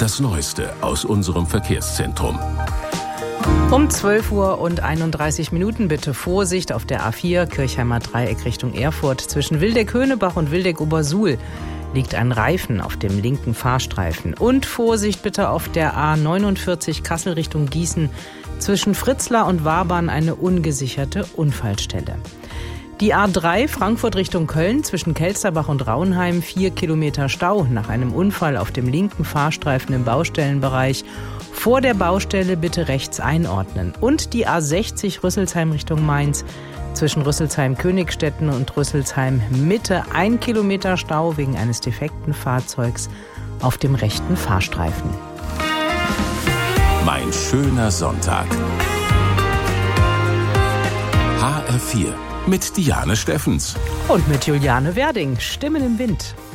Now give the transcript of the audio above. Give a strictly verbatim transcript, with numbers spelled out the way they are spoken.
das Neueste aus unserem Verkehrszentrum. Um zwölf Uhr und einunddreißig Minuten bitte Vorsicht auf der A vier, Kirchheimer Dreieck Richtung Erfurt. Zwischen Wildeck-Höhnebach und Wildeck-Obersuhl liegt ein Reifen auf dem linken Fahrstreifen. Und Vorsicht bitte auf der A neunundvierzig Kassel Richtung Gießen. Zwischen Fritzlar und Wabern eine ungesicherte Unfallstelle. Die A drei Frankfurt Richtung Köln zwischen Kelsterbach und Raunheim, vier Kilometer Stau nach einem Unfall auf dem linken Fahrstreifen im Baustellenbereich. Vor der Baustelle bitte rechts einordnen. Und die A sechzig Rüsselsheim Richtung Mainz zwischen Rüsselsheim-Königstetten und Rüsselsheim-Mitte, ein Kilometer Stau wegen eines defekten Fahrzeugs auf dem rechten Fahrstreifen. Mein schöner Sonntag. H R vier mit Diane Steffens. Und mit Juliane Werding, Stimmen im Wind.